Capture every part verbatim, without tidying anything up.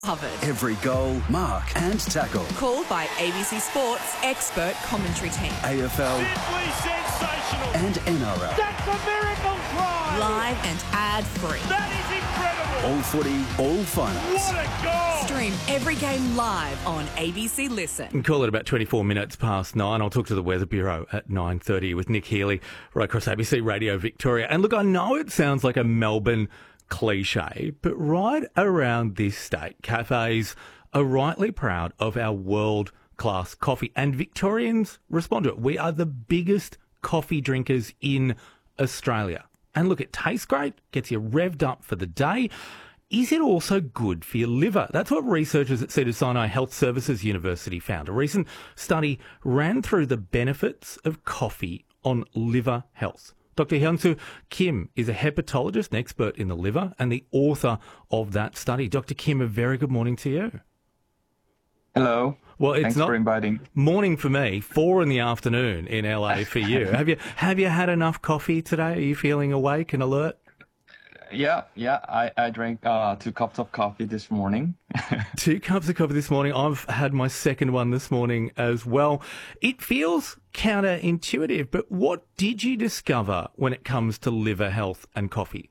Covered. Every goal, mark and tackle. Called by A B C Sports expert commentary team. A F L. Simply sensational. And N R L. That's a miracle try. Live and ad-free. That is incredible. All footy, all finals. What a goal. Stream every game live on A B C Listen. And call it about twenty-four minutes past nine. I'll talk to the Weather Bureau at nine thirty with Nick Healy right across A B C Radio Victoria. And look, I know it sounds like a Melbourne cliche, but right around this state, cafes are rightly proud of our world-class coffee, and Victorians respond to it. We are the biggest coffee drinkers in Australia. And look, it tastes great, gets you revved up for the day. Is it also good for your liver? That's what researchers at Cedars-Sinai Health Services University found. A recent study ran through the benefits of coffee on liver health. Doctor Hyun-Soo Kim is a hepatologist and expert in the liver and the author of that study. Doctor Kim, a very good morning to you. Hello. Well, it's Thanks not for inviting. Morning for me, four in the afternoon in L A for you. have you have you had enough coffee today? Are you feeling awake and alert? Yeah, yeah. I, I drank uh, two cups of coffee this morning. Two cups of coffee this morning. I've had my second one this morning as well. It feels counterintuitive, but what did you discover when it comes to liver health and coffee?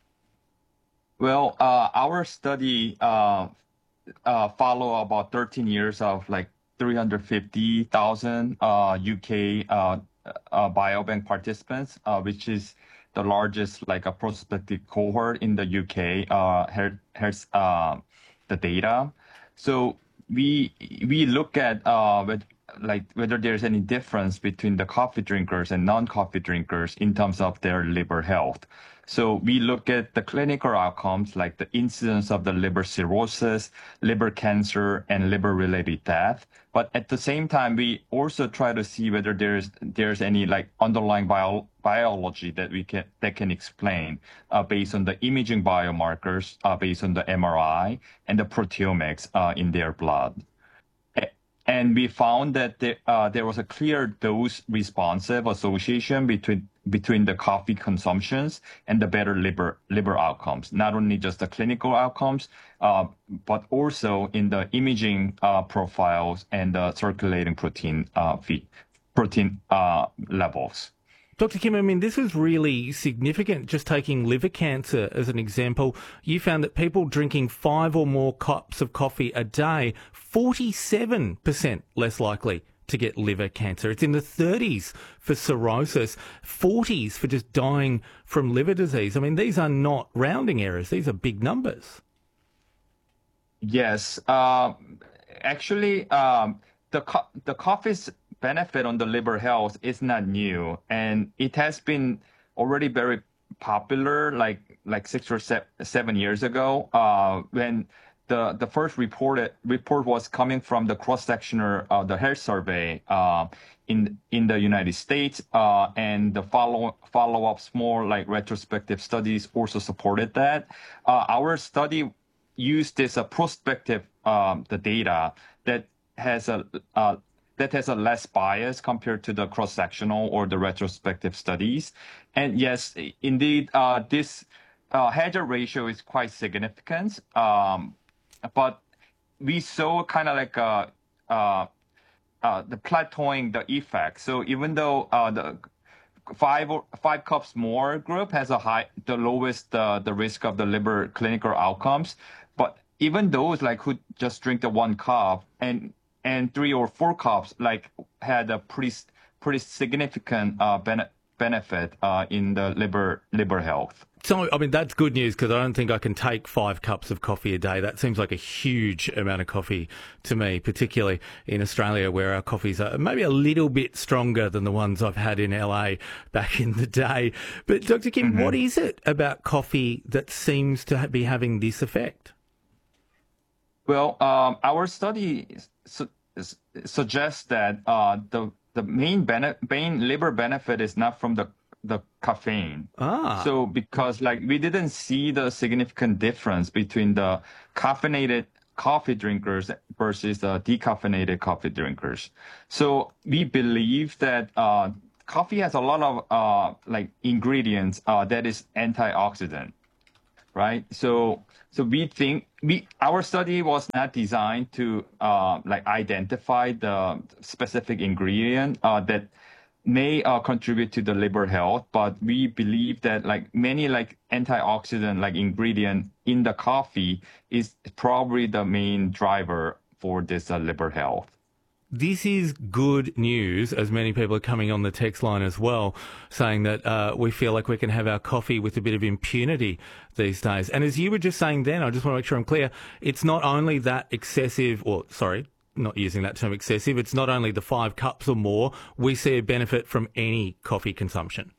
Well, uh, our study uh, uh, follow about thirteen years of like three hundred fifty thousand uh, U K uh, uh, biobank participants, uh, which is the largest like a prospective cohort in the U K. Uh, has uh, the data. So we we look at uh, with, like whether there's any difference between the coffee drinkers and non-coffee drinkers in terms of their liver health. So we look at the clinical outcomes like the incidence of the liver cirrhosis, liver cancer, and liver-related death. But at the same time, we also try to see whether there's there's any like underlying bio, biology that we can that can explain uh, based on the imaging biomarkers, uh, based on the M R I and the proteomics uh, in their blood. And we found that there, uh, there was a clear dose-responsive association between between the coffee consumptions and the better liver liver outcomes. Not only just the clinical outcomes, uh, but also in the imaging uh, profiles and the circulating protein uh, feed, protein uh, levels. Doctor Kim, I mean, this was really significant. Just taking liver cancer as an example, you found that people drinking five or more cups of coffee a day, forty-seven percent less likely to get liver cancer. It's in the thirties for cirrhosis, forties for just dying from liver disease. I mean, these are not rounding errors. These are big numbers. Yes. Uh, actually, um, the, co- the coffee's benefit on the liver health is not new, and it has been already very popular like like six or se- seven years ago uh, when the the first reported report was coming from the cross-sectional uh, the health survey uh, in in the United States, uh, and the follow follow-up small like retrospective studies also supported that. Uh, our study used this uh, prospective um, the data that has a uh, that has a less bias compared to the cross-sectional or the retrospective studies. And yes, indeed, uh, this uh, hazard ratio is quite significant. Um, but we saw kind of like a, uh, uh, the plateauing the effect. So even though uh, the five or five cups more group has a high, the lowest uh, the risk of the liver clinical outcomes, but even those like who just drink the one cup and and three or four cups like had a pretty pretty significant uh, bene- benefit uh, in the liver liver health. So, I mean, that's good news because I don't think I can take five cups of coffee a day. That seems like a huge amount of coffee to me, particularly in Australia where our coffees are maybe a little bit stronger than the ones I've had in L A back in the day. But Doctor Kim, mm-hmm. What is it about coffee that seems to be having this effect? Well, um, our study su- suggests that uh, the the main bene- main liver benefit is not from the the caffeine. Ah. So because like we didn't see the significant difference between the caffeinated coffee drinkers versus the decaffeinated coffee drinkers. So we believe that uh, coffee has a lot of uh, like ingredients uh, that is antioxidant, right? So so we think we our study was not designed to uh, like identify the specific ingredient uh, that may uh, contribute to the liver health, but we believe that like many like antioxidant like ingredient in the coffee is probably the main driver for this uh, liver health. This is good news, as many people are coming on the text line as well, saying that uh, we feel like we can have our coffee with a bit of impunity these days. And as you were just saying then, I just want to make sure I'm clear, it's not only that excessive, or sorry, not using that term excessive, it's not only the five cups or more. We see a benefit from any coffee consumption.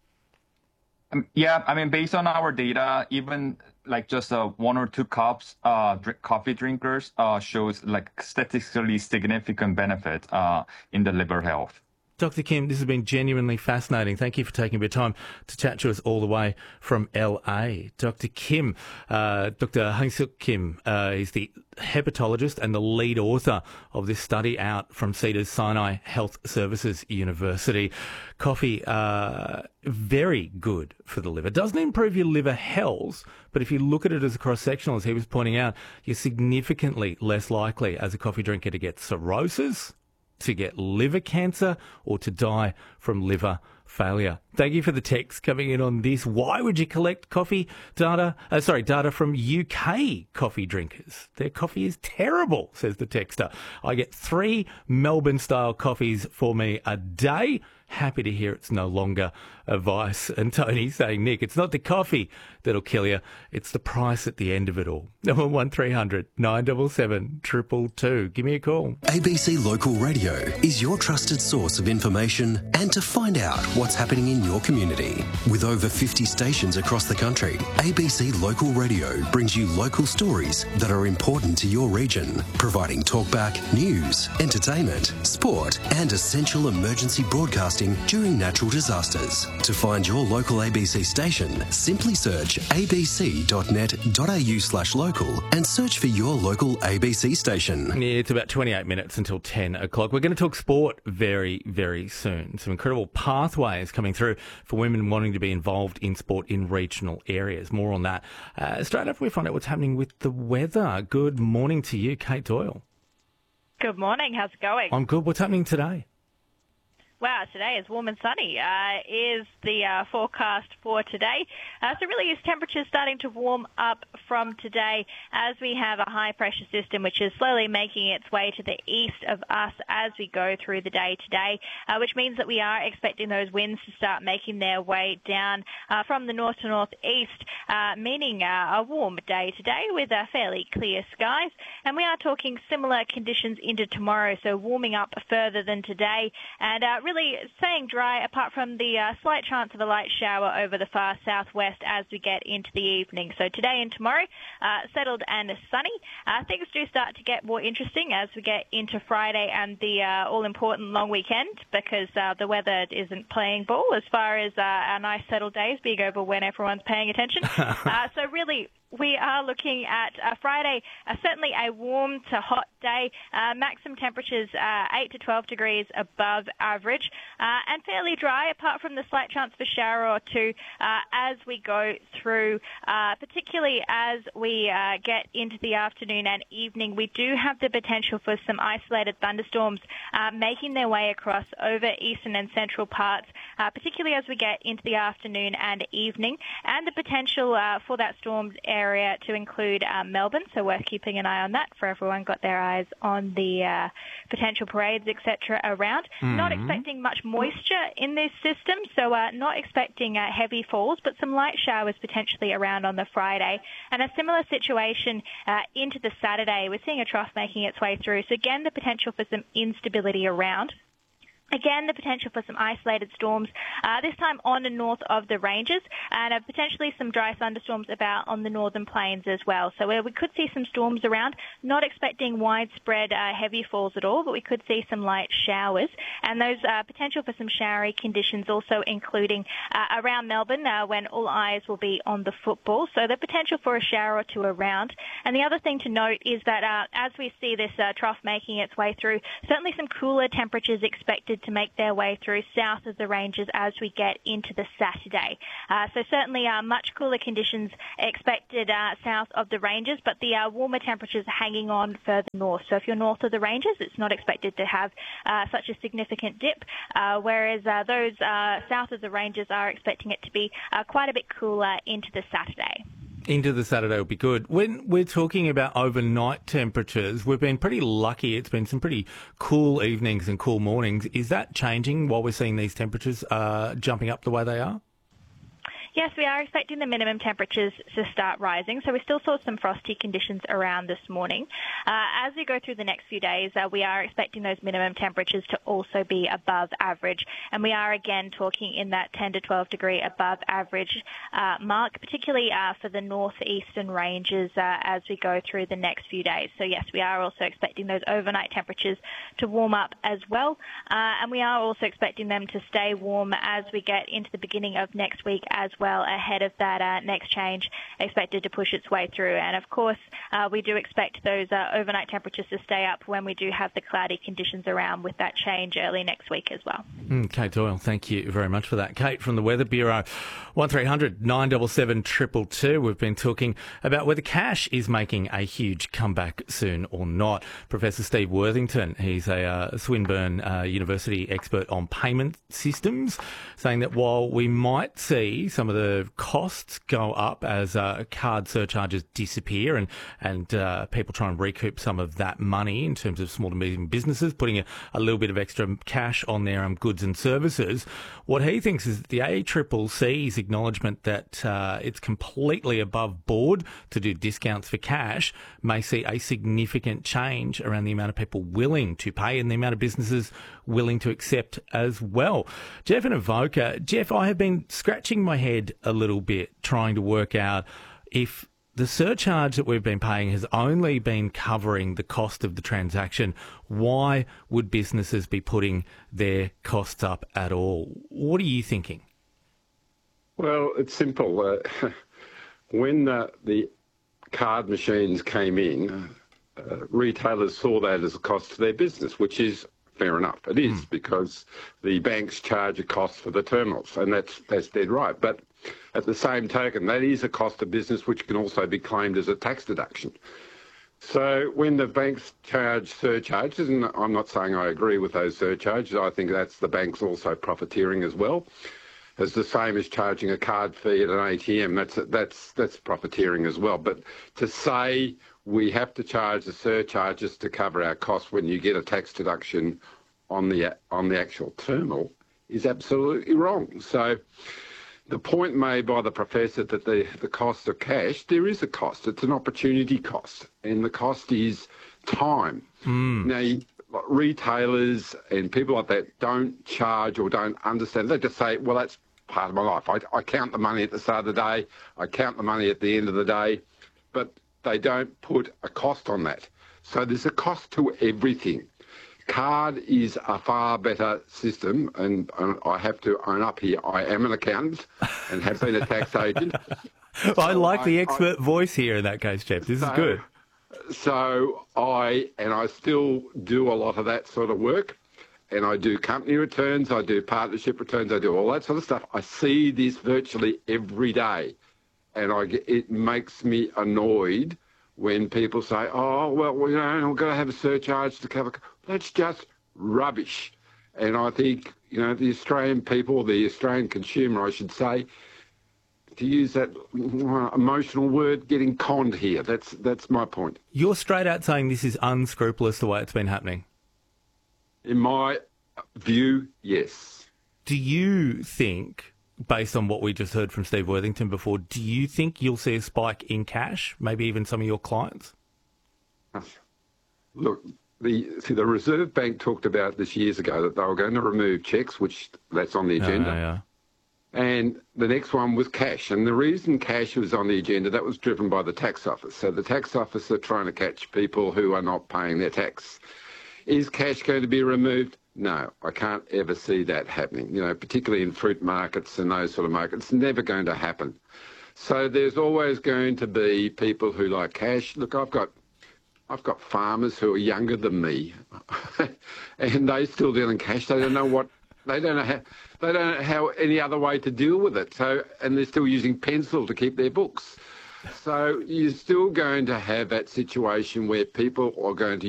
Um, yeah, I mean, based on our data, even like just uh, one or two cups, uh, drink, coffee drinkers uh, shows like statistically significant benefit uh, in the liver health. Doctor Kim, this has been genuinely fascinating. Thank you for taking a bit of time to chat to us all the way from L A. Doctor Kim, uh, Doctor Hang-Suk Kim, uh, is the hepatologist and the lead author of this study out from Cedars Sinai Health Services University. Coffee, uh, very good for the liver. Doesn't improve your liver health, but if you look at it as a cross-sectional, as he was pointing out, you're significantly less likely as a coffee drinker to get cirrhosis, to get liver cancer, or to die from liver failure. Thank you for the text coming in on this. Why would you collect coffee data? Uh, sorry, data from U K coffee drinkers? Their coffee is terrible, says the texter. I get three Melbourne-style coffees for me a day. Happy to hear it's no longer a vice. And Tony saying, Nick, it's not the coffee that'll kill you, it's the price at the end of it all. Number one three hundred nine seven seven two two two. Give me a call. A B C Local Radio is your trusted source of information and to find out what's happening in your community. With over fifty stations across the country, A B C Local Radio brings you local stories that are important to your region, providing talkback, news, entertainment, sport, and essential emergency broadcasting during natural disasters. To find your local A B C station, simply search abc.net.au slash local and search for your local A B C station. Yeah, it's about twenty-eight minutes until ten o'clock. We're going to talk sport very, very soon. Some incredible pathways coming through for women wanting to be involved in sport in regional areas. More on that. Uh, straight after we find out what's happening with the weather. Good morning to you, Kate Doyle. Good morning. How's it going? I'm good. What's happening today? Wow, today is warm and sunny, uh, is the uh, forecast for today. Uh, so really, is temperatures starting to warm up from today as we have a high-pressure system which is slowly making its way to the east of us as we go through the day today, uh, which means that we are expecting those winds to start making their way down uh, from the north to northeast, uh, meaning uh, a warm day today with uh, fairly clear skies. And we are talking similar conditions into tomorrow, so warming up further than today, and uh, really staying dry apart from the uh, slight chance of a light shower over the far southwest as we get into the evening. So today and tomorrow, uh, settled and sunny. Uh, things do start to get more interesting as we get into Friday and the uh, all-important long weekend, because uh, the weather isn't playing ball as far as uh, our nice settled days being over when everyone's paying attention. uh, so really, we are looking at uh, Friday, uh, certainly a warm to hot day, uh, maximum temperatures uh, eight to twelve degrees above average, uh, and fairly dry apart from the slight chance of a shower or two uh, as we go through, uh, particularly as we uh, get into the afternoon and evening. We do have the potential for some isolated thunderstorms uh, making their way across over eastern and central parts, uh, particularly as we get into the afternoon and evening, and the potential uh, for that storm area to include uh, Melbourne, so worth keeping an eye on that for everyone got their eyes on the uh, potential parades, et cetera around. Mm. Not expecting much moisture in this system, so uh, not expecting uh, heavy falls, but some light showers potentially around on the Friday. And a similar situation uh, into the Saturday. We're seeing a trough making its way through, so again, the potential for some instability around. Again, the potential for some isolated storms, uh, this time on and north of the ranges, and uh, potentially some dry thunderstorms about on the northern plains as well. So uh, we could see some storms around, not expecting widespread uh, heavy falls at all, but we could see some light showers. And those uh, potential for some showery conditions also including uh, around Melbourne uh, when all eyes will be on the football. So the potential for a shower or two around. And the other thing to note is that uh, as we see this uh, trough making its way through, certainly some cooler temperatures expected expected to make their way through south of the ranges as we get into the Saturday. Uh, so certainly uh, much cooler conditions expected uh, south of the ranges, but the uh, warmer temperatures are hanging on further north. So if you're north of the ranges, it's not expected to have uh, such a significant dip, uh, whereas uh, those uh, south of the ranges are expecting it to be uh, quite a bit cooler into the Saturday. Into the Saturday will be good. When we're talking about overnight temperatures, we've been pretty lucky. It's been some pretty cool evenings and cool mornings. Is that changing while we're seeing these temperatures uh, jumping up the way they are? Yes, we are expecting the minimum temperatures to start rising, so we still saw some frosty conditions around this morning. Uh, as we go through the next few days, uh, we are expecting those minimum temperatures to also be above average, and we are again talking in that ten to twelve degree above average uh, mark, particularly uh, for the northeastern ranges uh, as we go through the next few days. So yes, we are also expecting those overnight temperatures to warm up as well, uh, and we are also expecting them to stay warm as we get into the beginning of next week as well. Well, ahead of that uh, next change expected to push its way through. And of course, uh, we do expect those uh, overnight temperatures to stay up when we do have the cloudy conditions around with that change early next week as well. Mm, Kate Doyle, thank you very much for that. Kate from the Weather Bureau, one three hundred nine seven seven two two two. We've been talking about whether cash is making a huge comeback soon or not. Professor Steve Worthington, he's a uh, Swinburne uh, University expert on payment systems, saying that while we might see some of the costs go up as uh, card surcharges disappear and, and uh, people try and recoup some of that money in terms of small to medium businesses, putting a, a little bit of extra cash on their um, goods and services. What he thinks is that the A C C C's acknowledgement that uh, it's completely above board to do discounts for cash may see a significant change around the amount of people willing to pay and the amount of businesses willing to accept as well. Jeff in Avoca. Jeff, I have been scratching my head a little bit trying to work out if the surcharge that we've been paying has only been covering the cost of the transaction. Why would businesses be putting their costs up at all? What are you thinking? Well, it's simple. Uh, when uh, the card machines came in, uh, retailers saw that as a cost to their business, which is fair enough. It is, mm. because the banks charge a cost for the terminals, and that's that's dead right. But at the same token, that is a cost of business which can also be claimed as a tax deduction. So when the banks charge surcharges, and I'm not saying I agree with those surcharges, I think that's the banks also profiteering as well. It's the same as charging a card fee at an A T M. That's that's that's profiteering as well. But to say we have to charge the surcharges to cover our costs when you get a tax deduction on the on the actual terminal is absolutely wrong. So the point made by the professor that the, the cost of cash, there is a cost. It's an opportunity cost, and the cost is time. Mm. Now, retailers and people like that don't charge or don't understand. They just say, well, that's part of my life. I, I count the money at the start of the day. I count the money at the end of the day. But they don't put a cost on that. So there's a cost to everything. Card is a far better system, and, and I have to own up here. I am an accountant and have been a tax agent. So I like the I, expert I, voice here in that case, Jeff. This so, is good. So I, and I still do a lot of that sort of work, and I do company returns, I do partnership returns, I do all that sort of stuff. I see this virtually every day, and I get, it makes me annoyed when people say, oh, well, you know, I'm going to have a surcharge to cover. That's just rubbish. And I think, you know, the Australian people, the Australian consumer, I should say, to use that emotional word, getting conned here. That's that's my point. You're straight out saying this is unscrupulous the way it's been happening? In my view, yes. Do you think, based on what we just heard from Steve Worthington before, do you think you'll see a spike in cash, maybe even some of your clients? Look, the see, the Reserve Bank talked about this years ago that they were going to remove cheques, which that's on the agenda. Oh, yeah. And the next one was cash. And the reason cash was on the agenda, that was driven by the tax office. So the tax office are trying to catch people who are not paying their tax. Is cash going to be removed? No, I can't ever see that happening, you know, particularly in fruit markets and those sort of markets. It's never going to happen. So there's always going to be people who like cash. Look, I've got I've got farmers who are younger than me and they still deal in cash. They don't know what they don't know how they don't know how any other way to deal with it. So, and they're still using pencil to keep their books. So you're still going to have that situation where people are going to